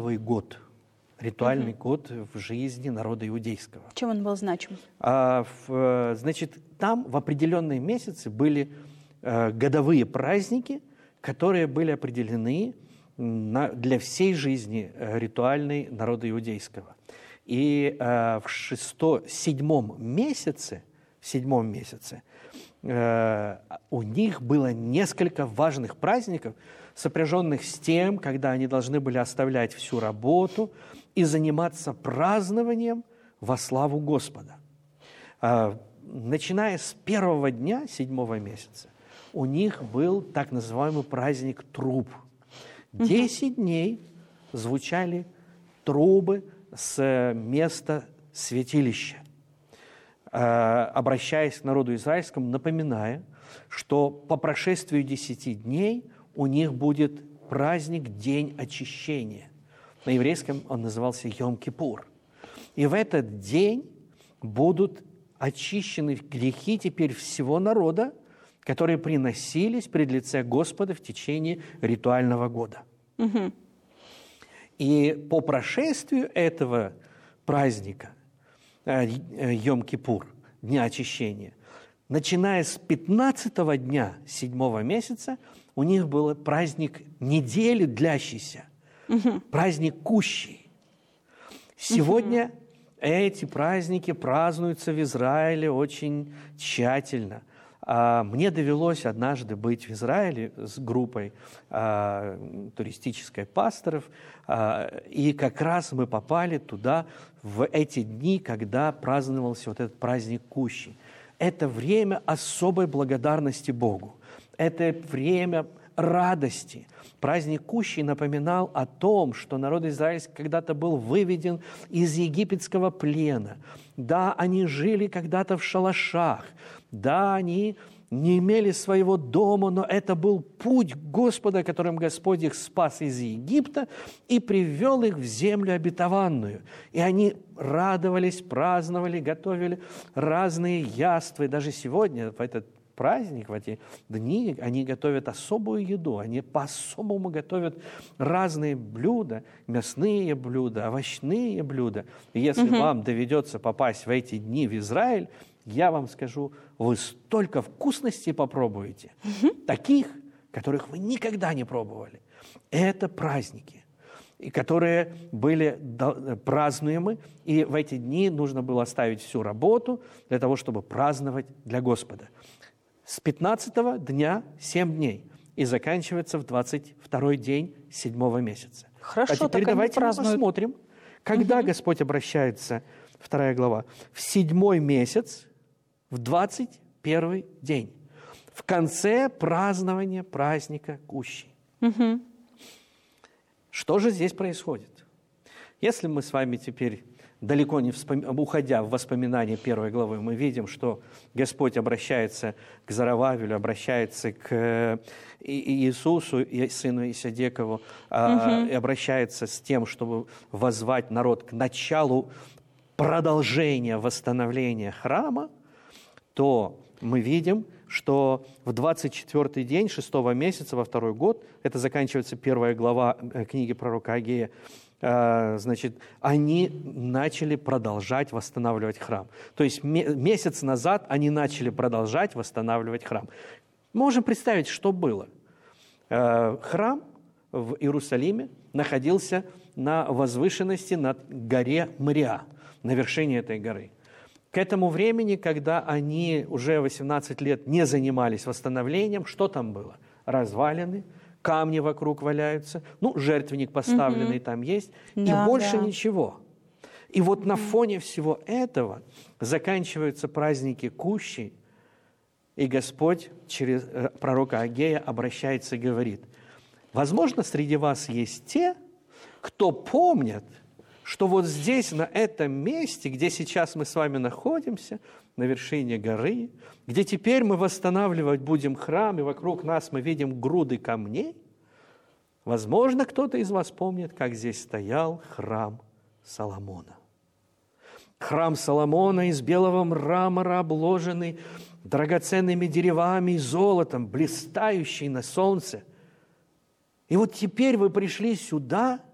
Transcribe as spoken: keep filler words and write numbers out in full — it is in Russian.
Новый год, ритуальный угу. год в жизни народа иудейского. Чем он был значим? А, в, значит, там в определенные месяцы были а, годовые праздники, которые были определены на, для всей жизни а, ритуальной народа иудейского. И а, в шесто, седьмом месяце, в седьмом месяце а, у них было несколько важных праздников, сопряженных с тем, когда они должны были оставлять всю работу и заниматься празднованием во славу Господа. Начиная с первого дня седьмого месяца у них был так называемый праздник труб. Десять дней звучали трубы с места святилища, обращаясь к народу израильскому, напоминая, что по прошествию десяти дней у них будет праздник День очищения. На еврейском он назывался Йом-Кипур. И в этот день будут очищены грехи теперь всего народа, которые приносились пред лице Господа в течение ритуального года. Угу. И по прошествию этого праздника, Йом-Кипур, Дня очищения, начиная с пятнадцатого дня седьмого месяца, у них был праздник недели длящийся, угу. праздник кущий. Сегодня угу. эти праздники празднуются в Израиле очень тщательно. Мне довелось однажды быть в Израиле с группой а, туристической пасторов, а, и как раз мы попали туда в эти дни, когда праздновался вот этот праздник Кущи. Это время особой благодарности Богу. Это время радости. Праздник Кущи напоминал о том, что народ израильский когда-то был выведен из египетского плена. Да, они жили когда-то в шалашах. Да, они не имели своего дома, но это был путь Господа, которым Господь их спас из Египта и привел их в землю обетованную. И они радовались, праздновали, готовили разные яства. И даже сегодня, в этот праздник, в эти дни, они готовят особую еду, они по-особому готовят разные блюда, мясные блюда, овощные блюда. И если угу. вам доведется попасть в эти дни в Израиль, я вам скажу, вы столько вкусностей попробуете, угу. таких, которых вы никогда не пробовали. Это праздники, и которые были празднуемы, и в эти дни нужно было оставить всю работу для того, чтобы праздновать для Господа. С пятнадцатого дня семь дней, и заканчивается в двадцать второй день седьмого месяца. Хорошо, а теперь давайте мы посмотрим, когда угу. Господь обращается, вторая глава, в седьмой месяц, в двадцать первый день, в конце празднования праздника Кущи. Угу. Что же здесь происходит? Если мы с вами теперь, далеко не вспом... уходя в воспоминания первой главы, мы видим, что Господь обращается к Зарававелю, обращается к Иисусу, сыну Исидекову, угу. а, и обращается с тем, чтобы воззвать народ к началу продолжения восстановления храма, то мы видим, что в двадцать четвёртый день шестого месяца во второй год, это заканчивается первая глава книги пророка Агея, значит, они начали продолжать восстанавливать храм. То есть месяц назад они начали продолжать восстанавливать храм. Мы можем представить, что было. Храм в Иерусалиме находился на возвышенности над горе Мория, на вершине этой горы. К этому времени, когда они уже восемнадцать лет не занимались восстановлением, что там было? Развалины, камни вокруг валяются, ну, жертвенник поставленный угу. там есть, да, и больше да. ничего. И вот на фоне всего этого заканчиваются праздники Кущи, и Господь через пророка Агея обращается и говорит: возможно, среди вас есть те, кто помнят, что вот здесь, на этом месте, где сейчас мы с вами находимся, на вершине горы, где теперь мы восстанавливать будем храм, и вокруг нас мы видим груды камней, возможно, кто-то из вас помнит, как здесь стоял храм Соломона. Храм Соломона из белого мрамора, обложенный драгоценными деревами и золотом, блистающий на солнце. И вот теперь вы пришли сюда,